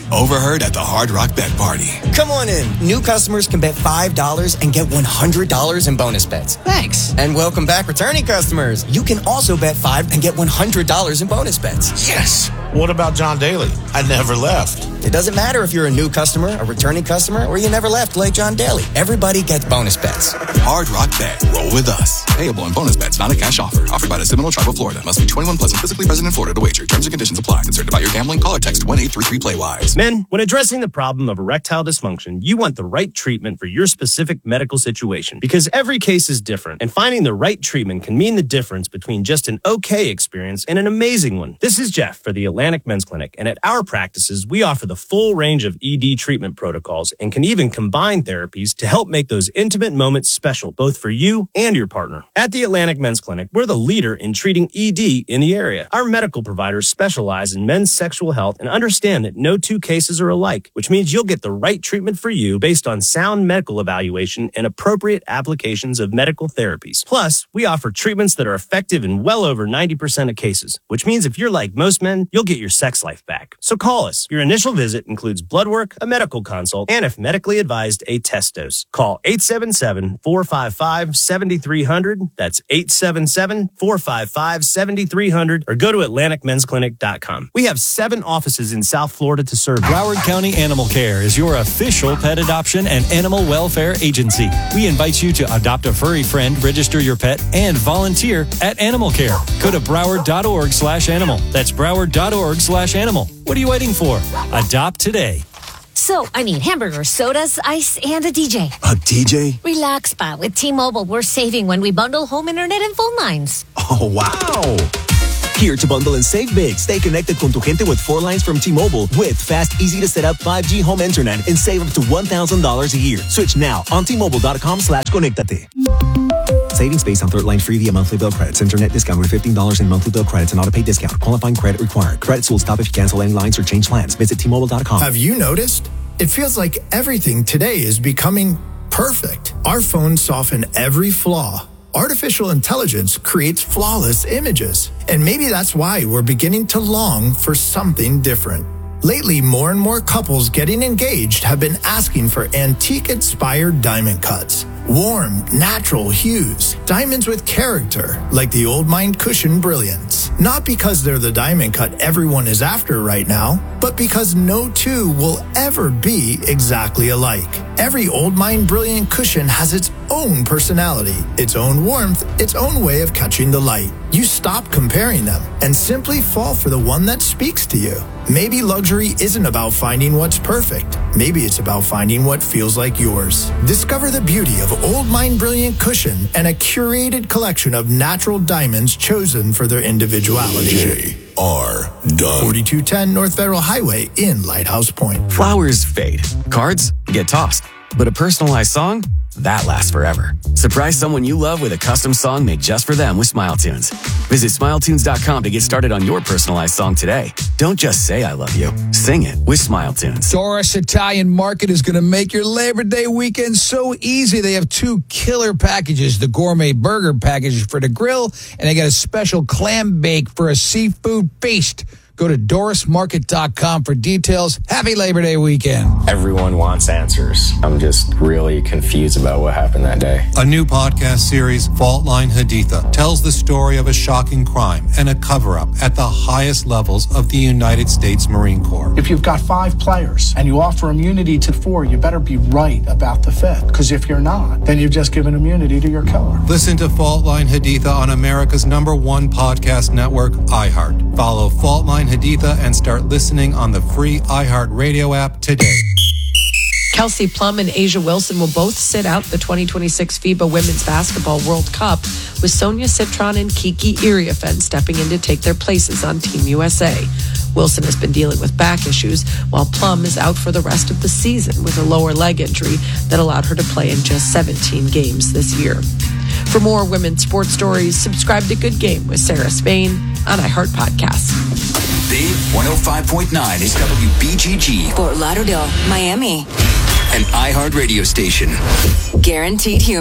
Overheard at the Hard Rock Bet Party. Come on in. New customers can bet $5 and get $100 in bonus bets. Thanks. And welcome back, returning customers. You can also bet $5 and get $100 in bonus bets. Yes. What about John Daly? I never left. It doesn't matter if you're a new customer, a returning customer, or you never left like John Daly. Everybody gets bonus bets. Hard Rock Bet. Roll with us. Payable in bonus bets, not a cash offer. Offered by the Seminole Tribe of Florida. Must be 21 plus and physically present in Florida to wager. Terms and conditions apply. Concerned about your gambling? Call or text 1-833-PLAY-WISE. Men, when addressing the problem of erectile dysfunction, you want the right treatment for your specific medical situation because every case is different, and finding the right treatment can mean the difference between just an okay experience and an amazing one. This is Jeff for the Atlantic Men's Clinic, and at our practices, we offer the full range of ED treatment protocols and can even combine therapies to help make those intimate moments special, both for you and your partner. At the Atlantic Men's Clinic, we're the leader in treating ED in the area. Our medical providers specialize in men's sexual health and understand that no two cases are alike, which means you'll get the right treatment for you based on sound medical evaluation and appropriate applications of medical therapies. Plus, we offer treatments that are effective in well over 90% of cases, which means if you're like most men, you'll get your sex life back. So call us. Your initial visit includes blood work, a medical consult, and if medically advised, a test dose. Call 877-455-7300. That's 877-455-7300 or go to AtlanticMen'sClinic.com. We have 7 offices in South Florida to serve. Broward County Animal Care is your official pet adoption and animal welfare agency. We invite you to adopt a furry friend, register your pet, and volunteer at Animal Care. Go to broward.org/animal. That's broward.org/animal. What are you waiting for? Adopt today. So, I need hamburgers, sodas, ice, and a DJ. A DJ? Relax, Pa. With T-Mobile, we're saving when we bundle home internet and phone lines. Oh, wow. Here to bundle and save big. Stay connected con tu gente with 4 lines from T-Mobile with fast, easy to set up 5G home internet and save up to $1,000 a year. Switch now on T-Mobile.com/conectate. Savings based on 3rd line free via monthly bill credits. Internet discount with $15 in monthly bill credits and auto-pay discount. Qualifying credit required. Credits will stop if you cancel any lines or change plans. Visit T-Mobile.com. Have you noticed? It feels like everything today is becoming perfect. Our phones soften every flaw. Artificial intelligence creates flawless images. And maybe that's why we're beginning to long for something different. Lately, more and more couples getting engaged have been asking for antique-inspired diamond cuts. Warm, natural hues. Diamonds with character, like the Old Mine Cushion Brilliance. Not because they're the diamond cut everyone is after right now, but because no two will ever be exactly alike. Every Old Mine Brilliant cushion has its own personality, its own warmth, its own way of catching the light. You stop comparing them and simply fall for the one that speaks to you. Maybe luxury isn't about finding what's perfect. Maybe it's about finding what feels like yours. Discover the beauty of Old Mine Brilliant Cushion and a curated collection of natural diamonds chosen for their individuality. J.R. Dunn. 4210 North Federal Highway in Lighthouse Point. Flowers fade. Cards get tossed. But a personalized song? That lasts forever. Surprise someone you love with a custom song made just for them with SmileTunes. Visit SmileTunes.com to get started on your personalized song today. Don't just say I love you. Sing it with SmileTunes. Doris Italian Market is going to make your Labor Day weekend so easy. They have 2 killer packages, the gourmet burger package for the grill, and they got a special clam bake for a seafood feast. Go to DorisMarket.com for details. Happy Labor Day weekend. Everyone wants answers. I'm just really confused about what happened that day. A new podcast series, Fault Line Haditha, tells the story of a shocking crime and a cover-up at the highest levels of the United States Marine Corps. If you've got 5 players and you offer immunity to 4, you better be right about the 5th. Because if you're not, then you've just given immunity to your killer. Listen to Fault Line Haditha on America's #1 podcast network, iHeart. Follow Fault Line Haditha and start listening on the free iHeart Radio app today. Kelsey Plum and Asia Wilson will both sit out the 2026 FIBA Women's Basketball World Cup, with Sonia Citron and Kiki Iriafen stepping in to take their places on Team USA. Wilson has been dealing with back issues, while Plum is out for the rest of the season with a lower leg injury that allowed her to play in just 17 games this year. For more women's sports stories, subscribe to Good Game with Sarah Spain on iHeart Podcasts. Big 105.9 is WBGG. Fort Lauderdale, Miami. An iHeart radio station. Guaranteed human.